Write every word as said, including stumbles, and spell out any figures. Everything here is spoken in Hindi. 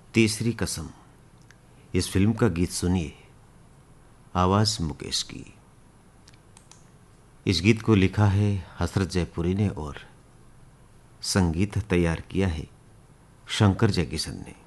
तीसरी कसम, इस फिल्म का गीत सुनिए, आवाज मुकेश की। इस गीत को लिखा है हसरत जयपुरी ने और संगीत तैयार किया है शंकर जयकिशन ने।